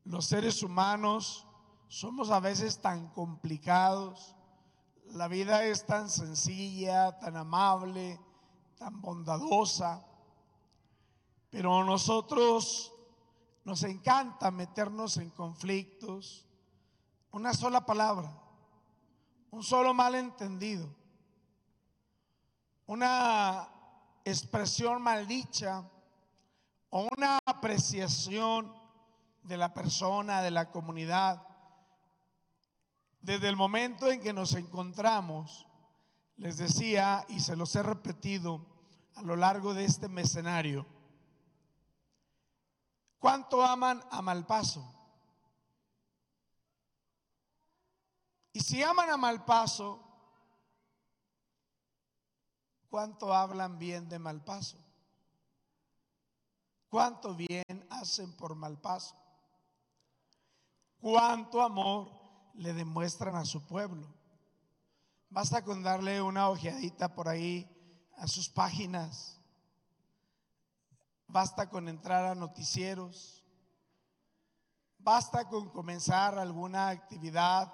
Los seres humanos somos a veces tan complicados. La vida es tan sencilla, tan amable, tan bondadosa, pero a nosotros nos encanta meternos en conflictos. Una sola palabra, un solo malentendido, una expresión maldicha o una apreciación de la persona, de la comunidad. Desde el momento en que nos encontramos, les decía y se los he repetido a lo largo de este mecenario, ¿cuánto aman a Malpaso? Y si aman a Malpaso, ¿cuánto hablan bien de Malpaso? ¿Cuánto bien hacen por Malpaso? ¿Cuánto amor le demuestran a su pueblo? Basta con darle una ojeadita por ahí a sus páginas, basta con entrar a noticieros, basta con comenzar alguna actividad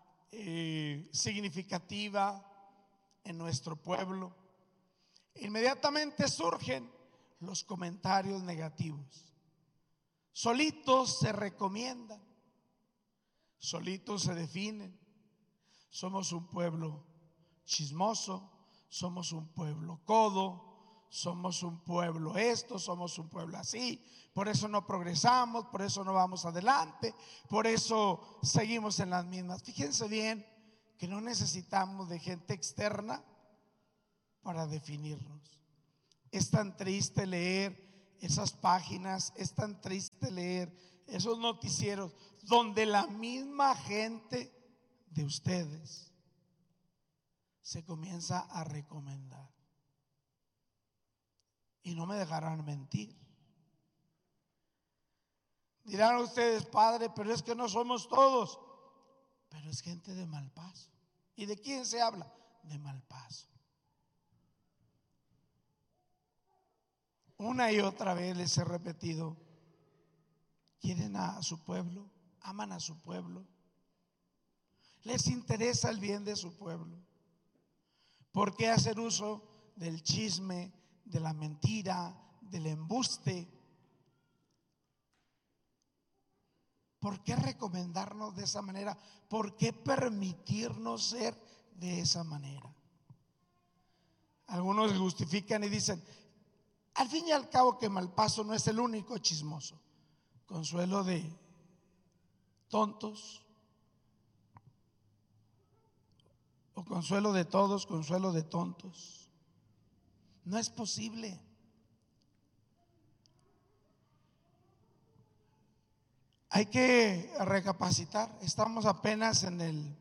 significativa en nuestro pueblo. Inmediatamente surgen los comentarios negativos. Solitos se recomiendan, solitos se definen. Somos un pueblo chismoso, somos un pueblo codo, somos un pueblo esto, somos un pueblo así. Por eso no progresamos, por eso no vamos adelante, por eso seguimos en las mismas. Fíjense bien que no necesitamos de gente externa para definirnos. Es tan triste leer esas páginas, es tan triste leer esos noticieros donde la misma gente de ustedes se comienza a recomendar. Y no me dejarán mentir. Dirán ustedes, padre, pero es que no somos todos. Pero es gente de Malpaso. ¿Y de quién se habla? De Malpaso. Una y otra vez les he repetido, quieren a su pueblo, aman a su pueblo, les interesa el bien de su pueblo. ¿Por qué hacer uso del chisme, de la mentira, del embuste? ¿Por qué recomendarnos de esa manera? ¿Por qué permitirnos ser de esa manera? Algunos justifican y dicen, al fin y al cabo que Malpaso no es el único chismoso. Consuelo de tontos, o consuelo de todos, consuelo de tontos. No es posible. Hay que recapacitar. Estamos apenas en el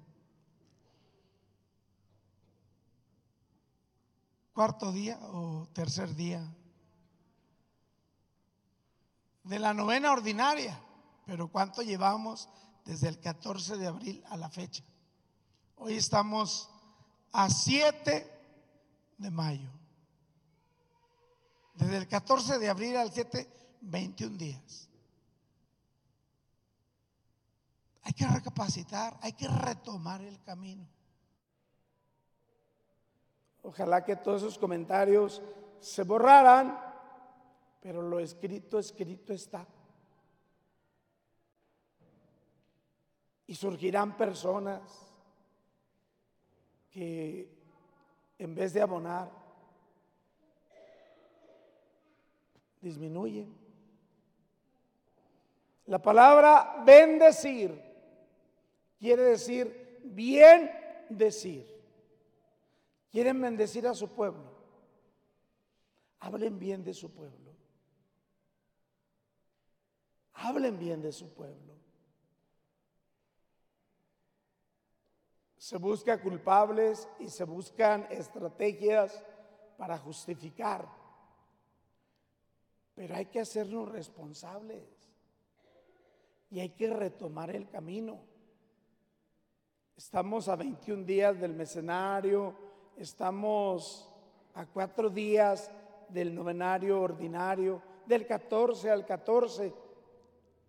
cuarto día o tercer día de la novena ordinaria, pero ¿cuánto llevamos desde el 14 de abril a la fecha? Hoy estamos a 7 de mayo. Desde el 14 de abril al 7, 21 días. Hay que recapacitar, hay que retomar el camino. Ojalá que todos esos comentarios se borraran, pero lo escrito, escrito está. Y surgirán personas que en vez de abonar, disminuyen. La palabra bendecir quiere decir bien decir. Quieren bendecir a su pueblo. Hablen bien de su pueblo. Hablen bien de su pueblo. Se busca culpables y se buscan estrategias para justificar. Pero hay que hacernos responsables y hay que retomar el camino. Estamos a 21 días del mecenario, estamos a 4 días del novenario ordinario, del 14 al 14.